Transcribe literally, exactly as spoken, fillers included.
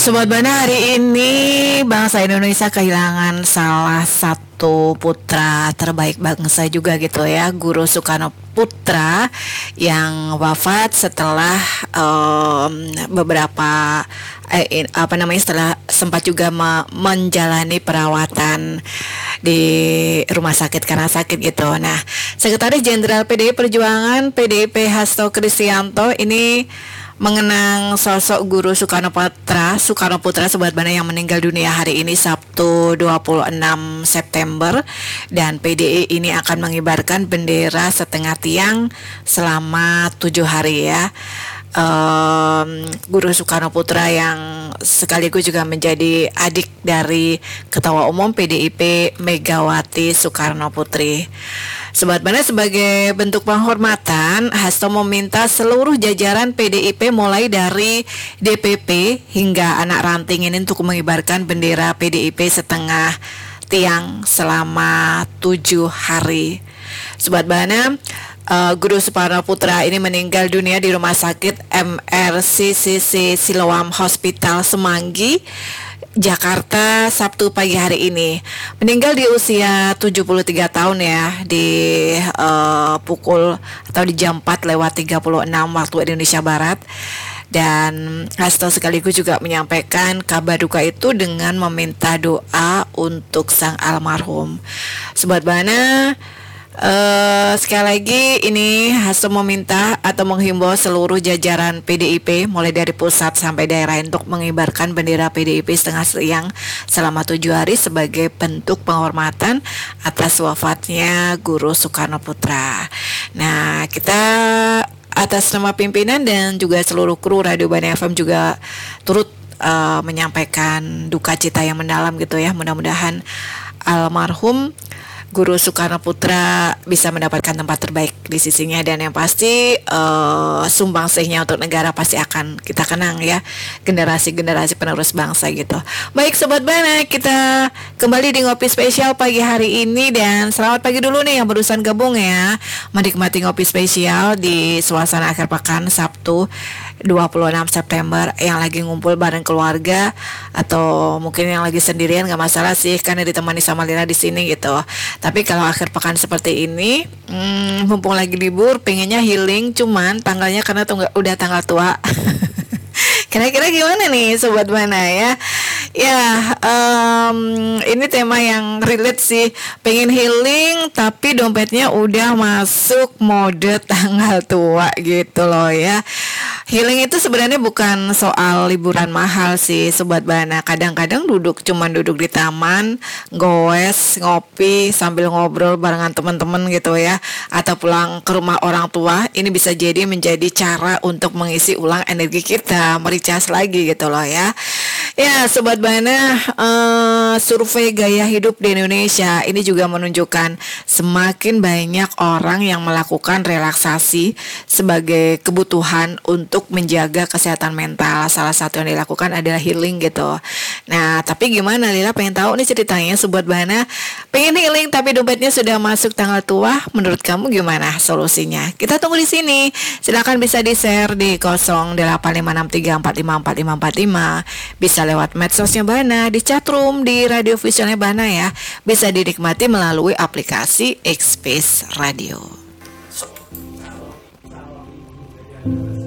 Sobat Bana, hari ini bangsa Indonesia kehilangan salah satu putra terbaik bangsa juga gitu ya, Guru Soekarno Putra yang wafat setelah um, beberapa eh, apa namanya setelah sempat juga me- menjalani perawatan di rumah sakit karena sakit gitu. Nah, Sekretaris Jenderal P D I Perjuangan P D I P Hasto Kristianto ini mengenang sosok Guru Soekarno Putra, Soekarno Putra Sobat Bana yang meninggal dunia hari ini Sabtu dua puluh enam September, dan P D I ini akan mengibarkan bendera setengah tiang selama tujuh hari ya. Um, Guru Soekarno Putra yang sekaligus juga menjadi adik dari Ketua Umum P D I P Megawati Soekarno Putri. Sobat Bana, sebagai bentuk penghormatan, Hasto meminta seluruh jajaran P D I P mulai dari D P P hingga anak ranting ini untuk mengibarkan bendera P D I P setengah tiang selama tujuh hari. Sobat Bana, Uh, Guru Soekarno Putra ini meninggal dunia di Rumah Sakit M R C C C Siloam Hospital Semanggi, Jakarta, Sabtu pagi hari ini. Meninggal di usia tujuh puluh tiga tahun ya, di uh, pukul atau di jam empat lewat tiga puluh enam waktu Indonesia Barat. Dan Hasto sekaligus juga menyampaikan kabar duka itu dengan meminta doa untuk sang almarhum. Sobat Bana, Uh, sekali lagi ini Hasto meminta atau menghimbau seluruh jajaran P D I P mulai dari pusat sampai daerah untuk mengibarkan bendera P D I P setengah tiang selama tujuh hari sebagai bentuk penghormatan atas wafatnya Guru Soekarno Putra. Nah, kita atas nama pimpinan dan juga seluruh kru Radio Bana F M juga turut uh, menyampaikan duka cita yang mendalam gitu ya. Mudah-mudahan almarhum Guru Soekarno Putra bisa mendapatkan tempat terbaik di sisinya, dan yang pasti uh, sumbangsihnya untuk negara pasti akan kita kenang ya, generasi-generasi penerus bangsa gitu. Baik Sobat Bana, kita kembali di Ngopi Spesial pagi hari ini, dan selamat pagi dulu nih yang barusan gabung ya, menikmati Ngopi Spesial di suasana akhir pekan Sabtu dua puluh enam September, yang lagi ngumpul bareng keluarga atau mungkin yang lagi sendirian nggak masalah sih, karena ditemani sama Lina di sini gitu. Tapi kalau akhir pekan seperti ini, hmm, mumpung lagi libur, pengennya healing, cuman tanggalnya karena tunggu, udah tanggal tua. Kira-kira gimana nih Sobat Bana ya? Ya, um, ini tema yang relate sih. Pengen healing tapi dompetnya udah masuk mode tanggal tua gitu loh ya. Healing itu sebenarnya bukan soal liburan mahal sih Sobat Bana. Kadang-kadang duduk cuman duduk di taman, goes, ngopi sambil ngobrol barengan teman-teman gitu ya, atau pulang ke rumah orang tua, ini bisa jadi menjadi cara untuk mengisi ulang energi kita, mericas lagi gitu loh ya. Ya Sobat Bana, uh, survei gaya hidup di Indonesia ini juga menunjukkan semakin banyak orang yang melakukan relaksasi sebagai kebutuhan untuk menjaga kesehatan mental. Salah satu yang dilakukan adalah healing gitu. Nah, tapi gimana Lila pengen tahu nih ceritanya Sobat Bana. Pengen healing tapi dompetnya sudah masuk tanggal tua. Menurut kamu gimana solusinya? Kita tunggu di sini. Silakan bisa di-share di nol delapan lima enam tiga empat lima empat lima empat lima. Bisa lewat medsosnya Bana, di chatroom, di radio visualnya Bana ya. Bisa dinikmati melalui aplikasi X Space Radio.